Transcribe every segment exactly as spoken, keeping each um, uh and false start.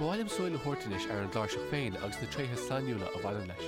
bháilm soil hortanis ar an gláirseach féin agus na tréthe sanniúla a bhailan leis.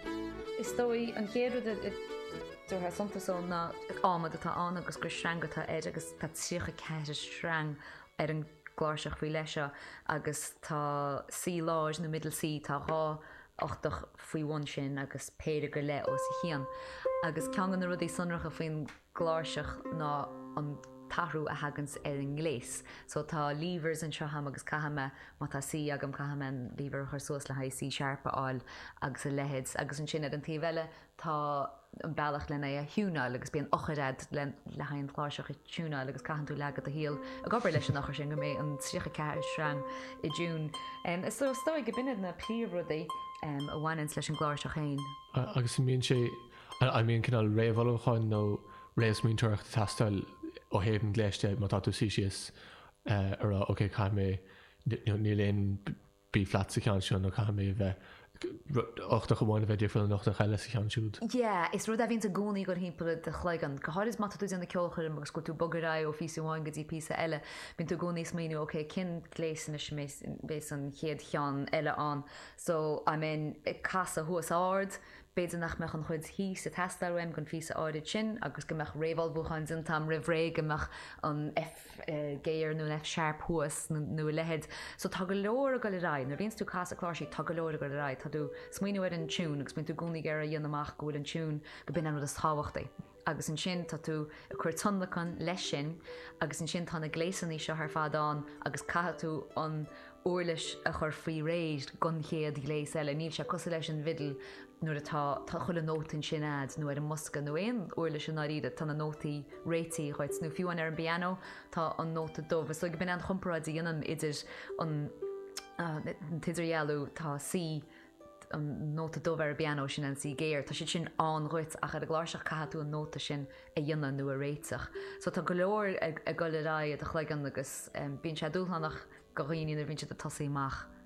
Is dói an chéadú dútha suntasol na ámad atá an agus gur srangatá éid agus tá tíocha ceithre srang ar an gláirseach bhí leise agus tá sí láis na middle sí tá rá ochtach faoihhain sin agus péidir gur le ó sa chéan. Agus ceangan na rudí sunracha faoin gláirseach ná an tarú a hagans ar an glés. So tá levers an seo agus caime má tá sí agam caime an lever chuir suas le haid sí searpa áil agus a lehéid agus an sin an tí bheile tá an bailach lena a hiúna agus bíon ochread le le haon chláiseach i túúna agus caian tú legad a híal a gobar leis an nachir sin go mé an trícha ceir srang i dún. Um, is so stoi go binad na príomhrudaí um, a bhhainint leis an gláirseach chéin. Agus míon sé míon cinál réomhhaáin nó réas míon tuacht tastal ó héhann gléiste má tá tú sí sios ar a oké caiimé ní léon bí flat sa cean sin nó caiimé bheith ochta go bháinna bheith difriúil nachta chaile sa cean siúd. Yeah, is rud a bhíonn a gcónaí gur hímpla de chléigan. Go háir is mata tú an na ceolchair agus go tú bogarrá ó físúháin go dtí písa eile, bíonn tú gcónaí smíú oké cin léisina bés an chéad chean eile an. So I mean casa thuas áard, beidir nach meach an chuid hí sa testal roim gon físa áid sin agus go meach réhil buchain sin tam rihré go meach an F géir nó F sharp thuas nó lehead. So tá go leir go le rá, na bhíonn tú casa chláirsí tá go leir go le rá, tá tú smaoinú ar an tún agus bíonn tú gcónaí ar a dhéanamach gohfuil an tún go bin an rud is táhachtaí. Agus an sin tá tú a chuir tonnachan leis sin agus an sin tána gléisaní seo ar fadán agus caithe tú an uirlis a chur faoi réid gon chéad gléis eile níl se cos leis an vidal nuair atá tá chuil an nótain sin ad nó ar an musca nó éon uirlis an áide tána nótaí réitií chuid nó fiúin ar an piano tá an nóta dómh. So go bin an chumráidí dhéanam idir an tiidirhealú tá sí an nóta dómh ar piano sin an sí géir, tá si sin an ruit a chu a gláirseach caitú an nóta sin a dhéanana nó a réiteach. So tá go leir a go le rá a chléigan agus bíonn sé dúlhanach go riíon ar bhíonn si a tosaí amach